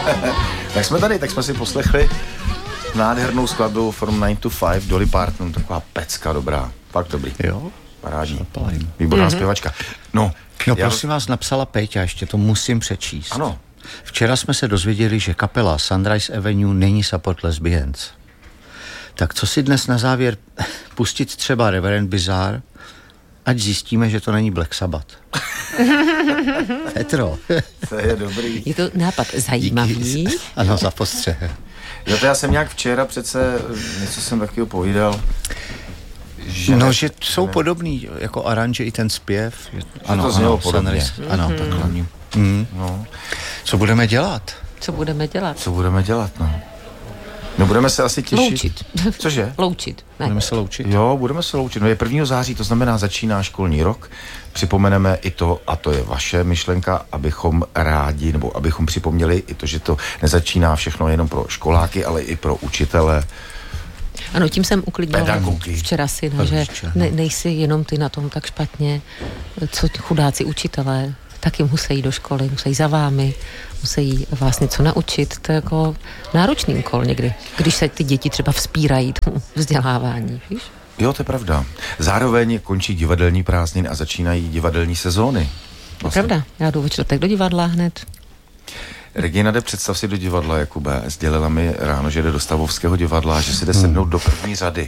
Tak jsme tady, tak jsme si poslechli nádhernou skladbu From 9 to 5 Dolly Parton, taková pecka dobrá, fakt dobrý. Jo, parádní. Výborná zpěvačka. No, prosím vás, napsala Péťa, ještě to musím přečíst. Ano. Včera jsme se dozvěděli, že kapela Sunrise Avenue není support lesbians. Tak co si dnes na závěr pustit třeba Reverend Bizarre, ať zjistíme, že to není Black Sabbath. Petro. To je dobrý. Je to nápad zajímavý. Díky. Ano, za postřeh. Jo, to já jsem nějak včera přece, něco jsem takového povídal. Že jsou podobný, jako aranže i ten zpěv. Ano, to znělo podobně. Ano, takhle. No. Co budeme dělat? Co budeme dělat, no. No budeme se asi těšit. Loučit. Cože? Loučit. Ne. Budeme se loučit? Jo, budeme se loučit. No je 1. září, to znamená začíná školní rok. Připomeneme i to, a to je vaše myšlenka, abychom rádi, nebo abychom připomněli i to, že to nezačíná všechno jenom pro školáky, ale i pro učitele. Ano, tím jsem uklidnila pedagogy. Včera syna, že nejsi jenom ty na tom tak špatně, co chudáci učitelé taky musí jít do školy, musí za vámi, musí vás něco naučit. To je jako náročný úkol někdy, když se ty děti třeba vzpírají tomu vzdělávání, víš? Jo, to je pravda. Zároveň končí divadelní prázdniny a začínají divadelní sezóny. Vlastně. Pravda, já jdu ve čtvrtek do divadla hned. Regina jde, představ si do divadla, Jakube. Sdělila mi ráno, že jde do Stavovského divadla a že si jde sednout do první řady.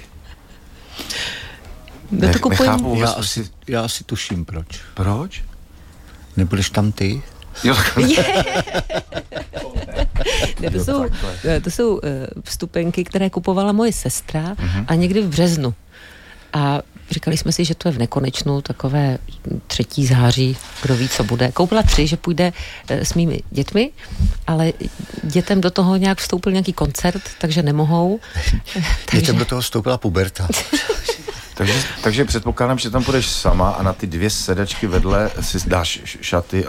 Nechápu. Já asi tuším, proč. Proč? Nebudeš tam ty? Jo, to jsou vstupenky, které kupovala moje sestra a někdy v březnu. A říkali jsme si, že to je v nekonečnu, takové 3. září, kdo ví, co bude. Koupila 3, že půjde s mými dětmi, ale dětem do toho nějak vstoupil nějaký koncert, takže nemohou. Dětem do toho vstoupila puberta. Takže předpokládám, že tam půjdeš sama a na ty 2 sedačky vedle si dáš šaty,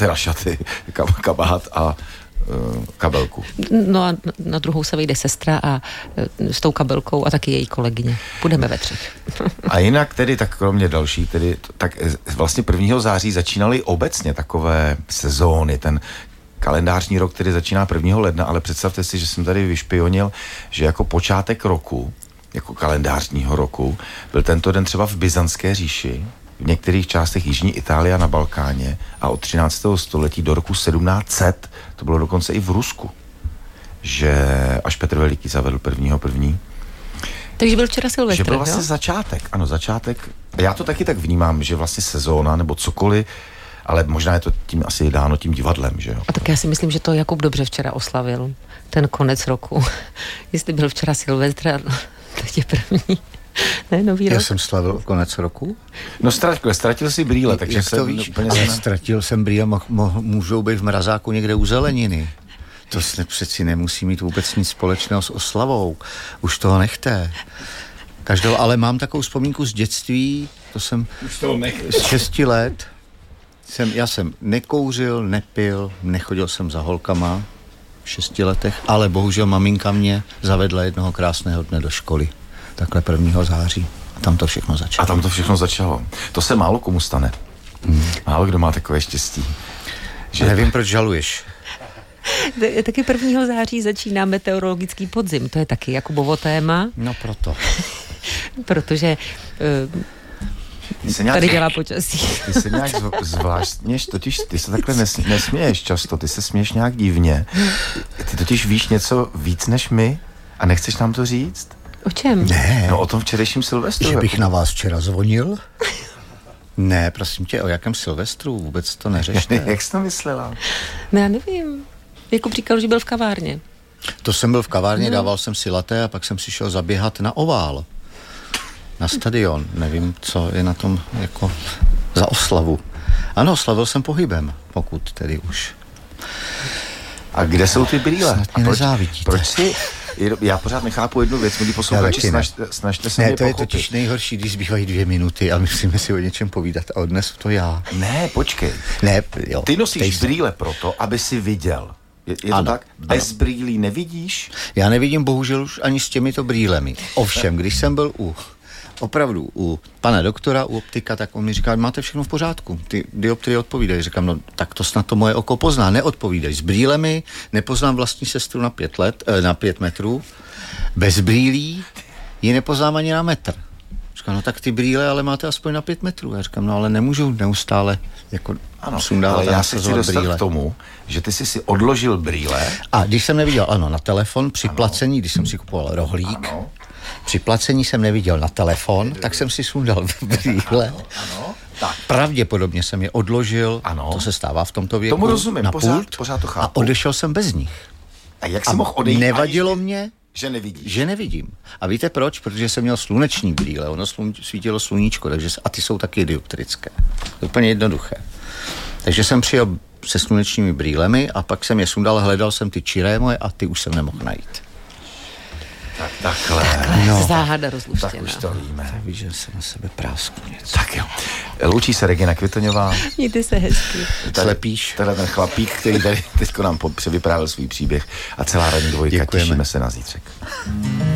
kabát a kabelku. No a na druhou se vejde sestra a s tou kabelkou a taky její kolegyně. Půjdeme ve 3. A jinak tedy, tak kromě další, tedy, tak vlastně 1. září začínaly obecně takové sezóny, ten kalendářní rok, který začíná 1. ledna, ale představte si, že jsem tady vyšpionil, že jako počátek roku, jako kalendářního roku, byl tento den třeba v Byzantské říši, v některých částech jižní Itálie a na Balkáně a od 13. století do roku 1700, to bylo dokonce i v Rusku, že až Petr Veliký zavedl 1.1. Takže byl včera Silvestr, že byl vlastně začátek, ano, začátek. Já to taky tak vnímám, že vlastně sezóna nebo cokoliv, ale možná je to tím asi dáno tím divadlem, že jo. A tak já si myslím, že to Jakub dobře včera oslavil, ten konec roku. Jestli byl včera Silvestr, teď je 1. Ne, nový rok. Já jsem slavil konec roku. No ztratil si brýle, takže se víš, ztratil jsem brýle, můžou být v mrazáku někde u zeleniny. To přeci nemusí mít vůbec nic společného s oslavou. Už toho nechte. Ale mám takovou vzpomínku z dětství, to jsem z 6 let. Já jsem nekouřil, nepil, nechodil jsem za holkama v 6 letech, ale bohužel maminka mě zavedla jednoho krásného dne do školy. Takhle 1. září. A tam to všechno začalo. To se málo komu stane. Málo kdo má takové štěstí. Že... Nevím, proč žaluješ. Taky 1. září začíná meteorologický podzim. To je taky Jakubovo téma. No proto. Protože tady dělá počasí. Ty se nějak zvláštně, totiž ty se takhle nesměješ často, ty se směješ nějak divně. Ty totiž víš něco víc než my a nechceš nám to říct? O čem? Ne. No o tom včerejším Silvestru. Že bych na vás včera zvonil? Ne, prosím tě, o jakém Silvestru? Vůbec to neřešte. Jak jsi to myslela? No já nevím. Jakub říkal, že byl v kavárně. To jsem byl v kavárně, dával jsem si latte a pak jsem si šel zaběhat na ovál. Na stadion. Nevím, co je na tom jako za oslavu. Ano, slavil jsem pohybem, pokud tedy už. A kde jsou ty brýle? Proč si... Já pořád nechápu jednu věc, milí posluchači, snažte se mě to je pochopit. totiž nejhorší, když zbývají 2 minuty a musíme si o něčem povídat a odnes to já. Ne, počkej. Ne, jo. Ty nosíš brýle proto, aby si viděl. Je to tak? Bez brýlí nevidíš? Já nevidím bohužel už ani s těmito brýlemi. Ovšem, když jsem byl u opravdu u pana doktora, u optika, tak on mi říká, máte všechno v pořádku, ty dioptrie odpovídají. Říkám, no tak to snad to moje oko pozná, neodpovídají. S brýlemi nepoznám vlastní sestru na 5 metrů, bez brýlí ji nepoznám ani na metr. Říkám, no tak ty brýle, ale máte aspoň na 5 metrů. Já říkám, no ale nemůžu neustále jako sundávat. Ale já se chci dostat brýle k tomu, že ty jsi si odložil brýle. A když jsem neviděl, na telefon, při placení, když jsem si kupoval rohlík, při placení jsem neviděl na telefon, tak jsem si sundal brýle. Tak. Pravděpodobně jsem je odložil, to se stává v tomto věku, tomu rozumím, na pult pořád to chápu. A odešel jsem bez nich. A jak jsi mohl odejít? Nevadilo mě, že nevidím. A víte proč? Protože jsem měl sluneční brýle, ono svítilo sluníčko, a ty jsou taky dioptrické. To je úplně jednoduché. Takže jsem přijel se slunečními brýlemi a pak jsem je sundal, hledal jsem ty čiré moje a ty už jsem nemohl najít. Takhle. Záhada rozluštěná. Tak už to víme. Tak víš, že se na sebe prásknu něco. Tak jo. Loučí se Regina Kvitoňová. Mějte se hezky. Slepíš. Teda ten chlapík, který tady teďko nám převyprávěl svůj příběh a celá Ranní dvojka. Těšíme se na zítřek.